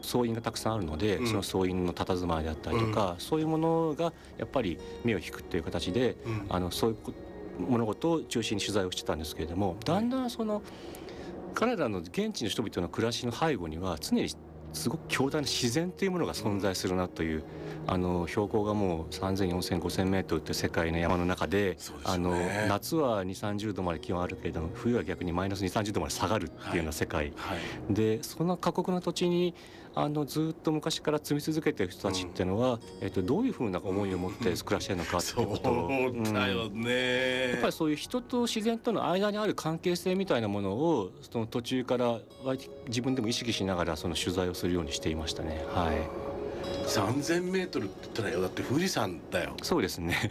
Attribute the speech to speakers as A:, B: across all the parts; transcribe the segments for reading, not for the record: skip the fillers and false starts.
A: 僧院がたくさんあるので、その僧院の佇まいであったりとか、そういうものがやっぱり目を引くっていう形で、そういう物事を中心に取材をしてたんですけれども、だんだんその彼らの現地の人々の暮らしの背後には常にすごく強大な自然というものが存在するなという、標高がもう3000、4000、5000メートルという世界の山の中で、夏は2、30度まで気温あるけれども、冬は逆にマイナス2、30度まで下がるっていうような世界、でそんな過酷な土地にずっと昔から住み続けている人たちっていうのは、どういうふうな思いを持って暮らしているのかっていうことを、
B: そうだよね、
A: やっぱりそういう人と自然との間にある関係性みたいなものをその途中から自分でも意識しながらその取材をするようにしていましたね。
B: 3000メートルって言ったらよ、だって富士山だよ。
A: そうですね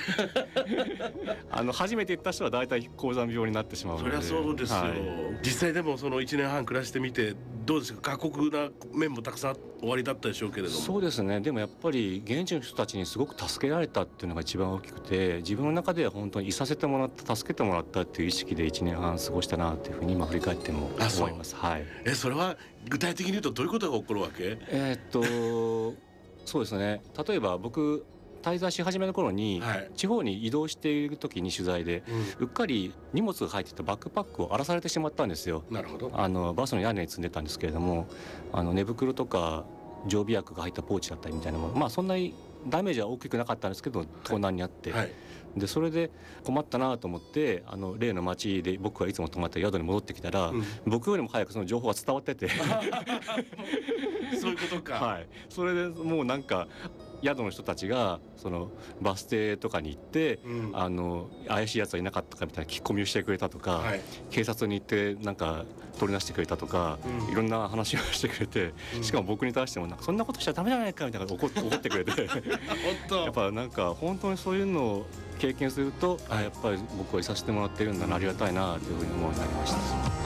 A: 初めて行った人は大体高山病になってしまうので。
B: そりゃそうですよ、実際でもその1年半暮らしてみてどうですか、過酷な面もたくさんおありだったでしょうけれども。
A: そうですね、でもやっぱり現地の人たちにすごく助けられたっていうのが一番大きくて、自分の中では本当にいさせてもらった、助けてもらったっていう意識で1年半過ごしたなっていうふうに今振り返っても思います。
B: それは具体的に言うとどういうことが起こるわけ？
A: そうですね、例えば僕滞在し始めの頃に、地方に移動している時に取材で、うっかり荷物が入ってたバックパックを荒らされてしまったんですよ。
B: なるほど。
A: バスの屋根に積んでたんですけれども、寝袋とか常備薬が入ったポーチだったりみたいなもの、そんなにダメージは大きくなかったんですけど盗難にあって、でそれで困ったなと思って、例の町で僕がいつも泊まった宿に戻ってきたら、僕よりも早くその情報が伝わってて
B: そういうことか。
A: それでもうなんか宿の人たちがそのバス停とかに行って、怪しいやつはいなかったかみたいな聞き込みをしてくれたとか、警察に行ってなんか取り出してくれたとか、いろんな話をしてくれて、しかも僕に対してもなんかそんなことしちゃダメじゃないかみたいな怒ってくれてやっぱなんか本当にそういうのを経験すると、やっぱり僕はいさせてもらってるんだな、ありがたいなというふうに思うようになりました。